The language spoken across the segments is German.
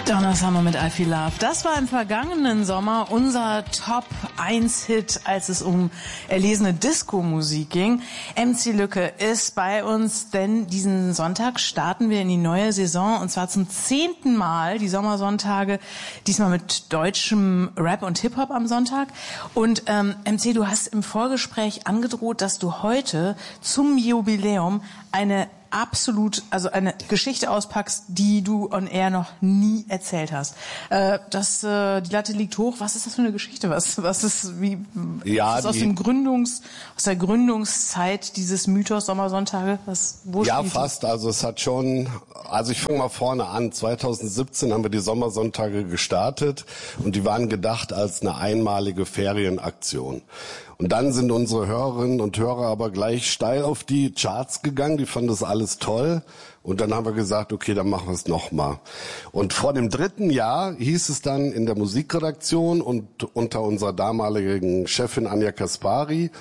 Donna Summer mit I Feel Love. Das war im vergangenen Sommer unser Top-1-Hit, als es um erlesene Disco-Musik ging. MC Lücke ist bei uns, denn diesen Sonntag starten wir in die neue Saison und zwar zum 10. Mal, die Sommersonntage, diesmal mit deutschem Rap und Hip-Hop am Sonntag. Und MC, du hast im Vorgespräch angedroht, dass du heute zum Jubiläum eine Geschichte auspackst, die du on air noch nie erzählt hast. Die Latte liegt hoch. Was ist das für eine Geschichte? Was ist aus der Gründungszeit dieses Mythos Sommersonntage? Fast. Ich fange mal vorne an. 2017 haben wir die Sommersonntage gestartet und die waren gedacht als eine einmalige Ferienaktion. Und dann sind unsere Hörerinnen und Hörer aber gleich steil auf die Charts gegangen. Die fanden das alles toll. Und dann haben wir gesagt, okay, dann machen wir es nochmal. Und vor dem 3. Jahr hieß es dann in der Musikredaktion und unter unserer damaligen Chefin Anja Kaspari,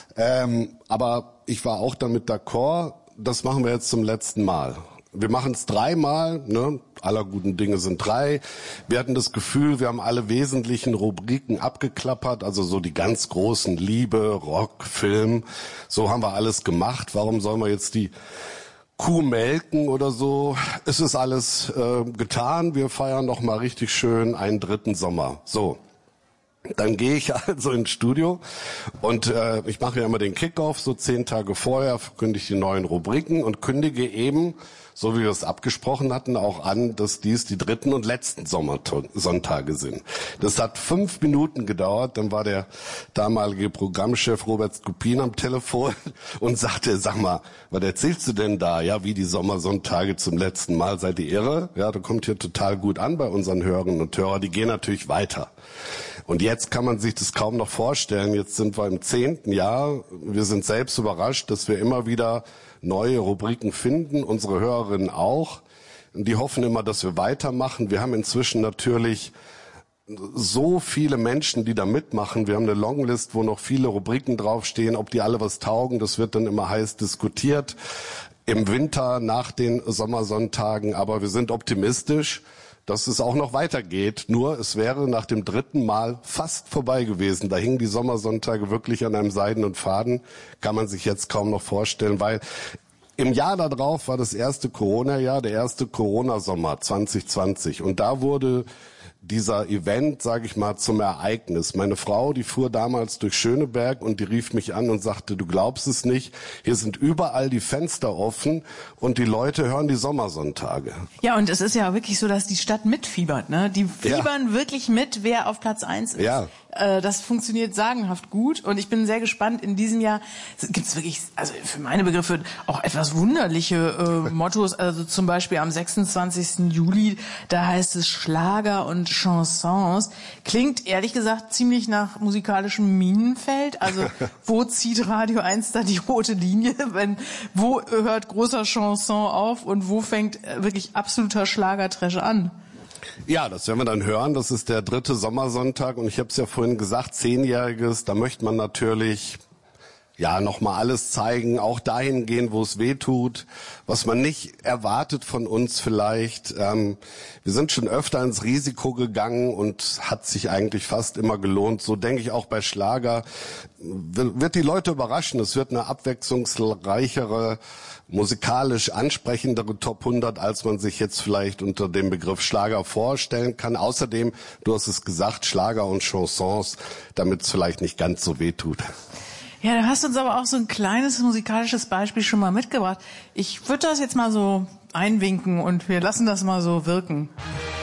aber ich war auch damit d'accord, das machen wir jetzt zum letzten Mal. Wir machen es 3-mal, ne? Aller guten Dinge sind 3. Wir hatten das Gefühl, wir haben alle wesentlichen Rubriken abgeklappert, also so die ganz großen Liebe, Rock, Film, so haben wir alles gemacht. Warum sollen wir jetzt die Kuh melken oder so? Es ist alles getan, wir feiern noch mal richtig schön einen 3. Sommer. So. Dann gehe ich also ins Studio und ich mache ja immer den Kickoff, so 10 Tage vorher verkündige ich die neuen Rubriken und kündige eben, so wie wir es abgesprochen hatten, auch an, dass dies die 3. und letzten Sommersonntage sind. Das hat 5 Minuten gedauert, dann war der damalige Programmchef Robert Skopin am Telefon und sagte, sag mal, was erzählst du denn da? Ja, wie die Sommersonntage zum letzten Mal, seid ihr irre? Ja, das kommt hier total gut an bei unseren Hörerinnen und Hörern, die gehen natürlich weiter. Und jetzt kann man sich das kaum noch vorstellen. Jetzt sind wir im 10. Jahr. Wir sind selbst überrascht, dass wir immer wieder neue Rubriken finden. Unsere Hörerinnen auch. Und die hoffen immer, dass wir weitermachen. Wir haben inzwischen natürlich so viele Menschen, die da mitmachen. Wir haben eine Longlist, wo noch viele Rubriken draufstehen. Ob die alle was taugen, das wird dann immer heiß diskutiert. Im Winter nach den Sommersonntagen. Aber wir sind optimistisch, dass es auch noch weitergeht. Nur es wäre nach dem 3. Mal fast vorbei gewesen. Da hingen die Sommersonntage wirklich an einem seidenen Faden. Kann man sich jetzt kaum noch vorstellen, weil im Jahr darauf war das erste Corona-Jahr, der erste Corona-Sommer 2020. Und da wurde dieser Event, sage ich mal, zum Ereignis. Meine Frau, die fuhr damals durch Schöneberg und die rief mich an und sagte, du glaubst es nicht, hier sind überall die Fenster offen und die Leute hören die Sommersonntage. Ja, und es ist ja wirklich so, dass die Stadt mitfiebert, ne? Die fiebern wirklich mit, wer auf Platz 1 ist. Ja. Das funktioniert sagenhaft gut und ich bin sehr gespannt. In diesem Jahr gibt es wirklich, also für meine Begriffe, auch etwas wunderliche Mottos. Also zum Beispiel am 26. Juli, da heißt es Schlager und Chansons. Klingt ehrlich gesagt ziemlich nach musikalischem Minenfeld. Also wo zieht Radio 1 da die rote Linie? Wo hört großer Chanson auf und wo fängt wirklich absoluter Schlagertrash an? Ja, das werden wir dann hören. Das ist der 3. Sommersonntag und ich habe es ja vorhin gesagt, 10-Jähriges, da möchte man natürlich nochmal alles zeigen, auch dahin gehen, wo es weh tut, was man nicht erwartet von uns vielleicht. Wir sind schon öfter ins Risiko gegangen und hat sich eigentlich fast immer gelohnt. So denke ich auch bei Schlager. Wird die Leute überraschen. Es wird eine abwechslungsreichere, musikalisch ansprechendere Top 100, als man sich jetzt vielleicht unter dem Begriff Schlager vorstellen kann. Außerdem, du hast es gesagt, Schlager und Chansons, damit es vielleicht nicht ganz so weh tut. Ja, du hast uns aber auch so ein kleines musikalisches Beispiel schon mal mitgebracht. Ich würde das jetzt mal so einwinken und wir lassen das mal so wirken.